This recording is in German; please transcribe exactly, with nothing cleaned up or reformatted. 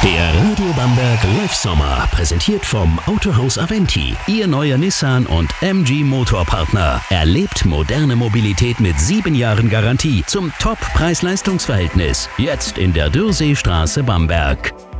Der Radio Bamberg Live Sommer, präsentiert vom Autohaus Aventi, Ihr neuer Nissan und M G Motorpartner. Erlebt moderne Mobilität mit sieben Jahren Garantie zum Top-Preis-Leistungs-Verhältnis. Jetzt in der Dürrseestraße Bamberg.